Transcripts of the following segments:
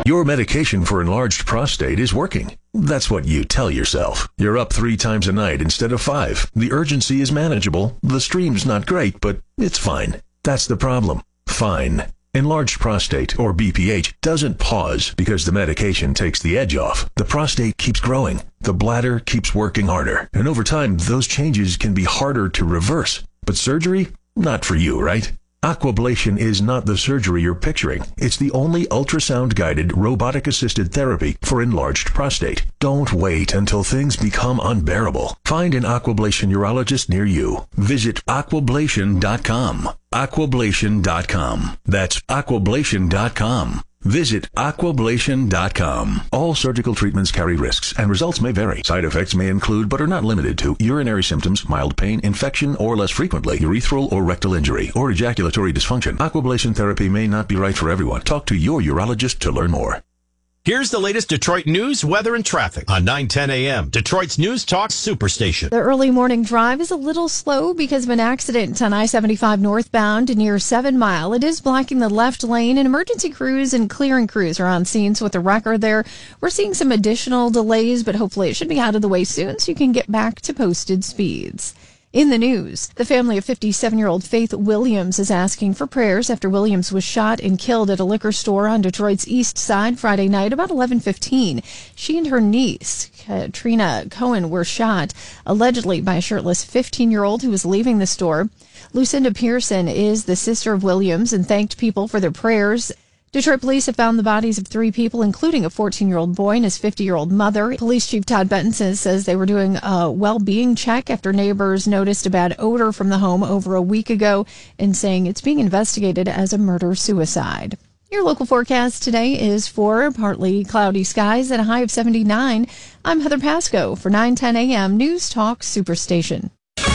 Your medication for enlarged prostate is working. That's what you tell yourself. You're up 3 times a night instead of 5. The urgency is manageable. The stream's not great, but it's fine. That's the problem. Fine. Enlarged prostate, or BPH, doesn't pause because the medication takes the edge off. The prostate keeps growing. The bladder keeps working harder. And over time, those changes can be harder to reverse. But surgery? Not for you, right? Aquablation is not the surgery you're picturing. It's the only ultrasound-guided, robotic-assisted therapy for enlarged prostate. Don't wait until things become unbearable. Find an Aquablation urologist near you. Visit aquablation.com. Aquablation.com. That's aquablation.com. Visit aquablation.com. All surgical treatments carry risks, and results may vary. Side effects may include, but are not limited to, urinary symptoms, mild pain, infection, or less frequently, urethral or rectal injury, or ejaculatory dysfunction. Aquablation therapy may not be right for everyone. Talk to your urologist to learn more. Here's the latest Detroit news, weather, and traffic on 9:10 a.m. Detroit's News Talk Superstation. The early morning drive is a little slow because of an accident on I-75 northbound near 7 Mile. It is blocking the left lane, and emergency crews and clearing crews are on scene. So with the wrecker there, we're seeing some additional delays, but hopefully it should be out of the way soon so you can get back to posted speeds. In the news, the family of 57-year-old Faith Williams is asking for prayers after Williams was shot and killed at a liquor store on Detroit's East Side Friday night about 11:15. She and her niece, Katrina Cohen, were shot, allegedly by a shirtless 15-year-old who was leaving the store. Lucinda Pearson is the sister of Williams and thanked people for their prayers. Detroit police have found the bodies of 3 people, including a 14-year-old boy and his 50-year-old mother. Police Chief Todd Benton says they were doing a well-being check after neighbors noticed a bad odor from the home over a week ago and saying it's being investigated as a murder-suicide. Your local forecast today is for partly cloudy skies at a high of 79. I'm Heather Pasco for 9:10 a.m. News Talk Superstation.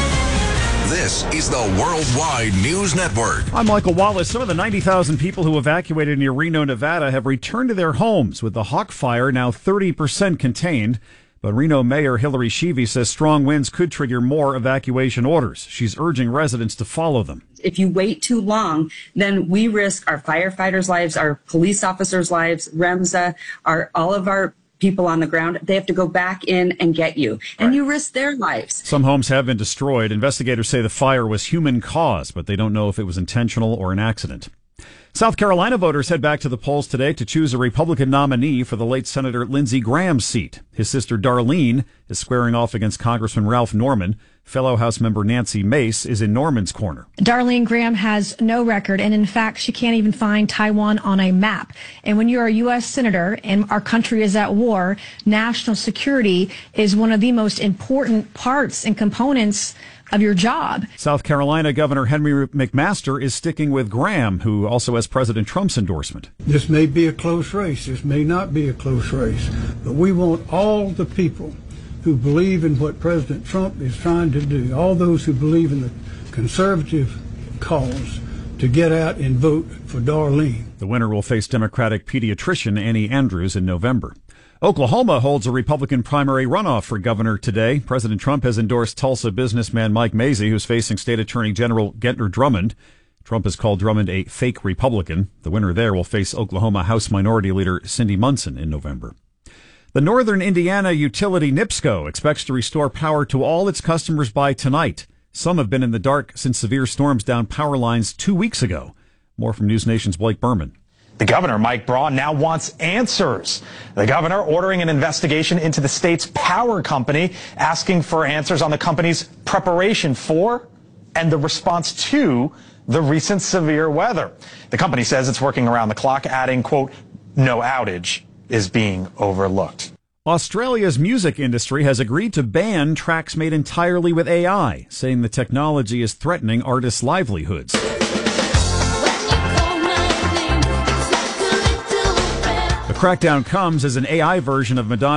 This is the Worldwide News Network. I'm Michael Wallace. Some of the 90,000 people who evacuated near Reno, Nevada have returned to their homes, with the Hawk Fire now 30% contained. But Reno Mayor Hillary Sheevy says strong winds could trigger more evacuation orders. She's urging residents to follow them. If you wait too long, then we risk our firefighters' lives, our police officers' lives, REMSA, all of our people on the ground. They have to go back in and get you, and you risk their lives. Some homes have been destroyed. Investigators say the fire was human caused, but they don't know if it was intentional or an accident. South Carolina voters head back to the polls today to choose a Republican nominee for the late Senator Lindsey Graham's seat. His sister Darlene is squaring off against Congressman Ralph Norman. Fellow House member Nancy Mace is in Norman's corner. Darlene Graham has no record, and in fact, she can't even find Taiwan on a map. And when you're a U.S. senator and our country is at war, national security is one of the most important parts and components of your job. South Carolina Governor Henry McMaster is sticking with Graham, who also has President Trump's endorsement. This may be a close race. This may not be a close race. But we want all the people who believe in what President Trump is trying to do, all those who believe in the conservative cause, to get out and vote for Darlene. The winner will face Democratic pediatrician Annie Andrews in November. Oklahoma holds a Republican primary runoff for governor today. President Trump has endorsed Tulsa businessman Mike Mazzei, who's facing State Attorney General Gentner Drummond. Trump has called Drummond a fake Republican. The winner there will face Oklahoma House Minority Leader Cindy Munson in November. The Northern Indiana utility NIPSCO expects to restore power to all its customers by tonight. Some have been in the dark since severe storms down power lines 2 weeks ago. More from News Nation's Blake Berman. The governor, Mike Braun, now wants answers. The governor ordering an investigation into the state's power company, asking for answers on the company's preparation for and the response to the recent severe weather. The company says it's working around the clock, adding, quote, no outage is being overlooked. Australia's music industry has agreed to ban tracks made entirely with AI, saying the technology is threatening artists' livelihoods. The crackdown comes as an AI version of Madonna